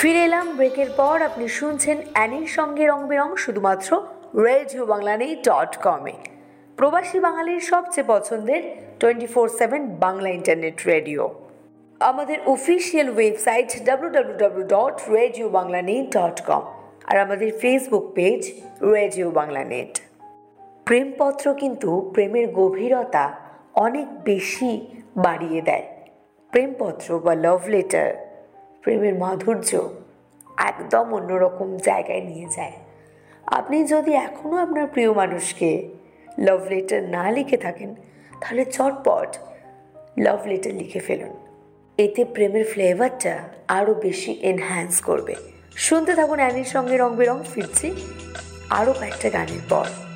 ফিরে এলাম ব্রেকের পর। আপনি শুনছেন অ্যানির সঙ্গে রং বেরং, শুধুমাত্র রেডিও বাংলানেট.com-এ, প্রবাসী বাঙালির সবচেয়ে পছন্দের 24/7 বাংলা ইন্টারনেট রেডিও। আমাদের অফিসিয়াল ওয়েবসাইট www.radiobanglanet.com আর আমাদের ফেসবুক পেজ রেডিও বাংলানেট। প্রেমপত্র কিন্তু প্রেমের গভীরতা অনেক বেশি বাড়িয়ে দেয়। প্রেমপত্র বা লাভ লেটার প্রেমের মাধুর্য একদম অন্যরকম জায়গায় নিয়ে যায়। আপনি যদি এখনও আপনার প্রিয় মানুষকে লাভ লেটার না লিখে থাকেন, তাহলে চটপট লাভ লেটার লিখে ফেলুন। এতে প্রেমের ফ্লেভারটা আরও বেশি এনহ্যান্স করবে। শুনতে থাকুন অ্যানির সঙ্গে রং বেরং। ফিরছি আরও কয়েকটা গানের পর।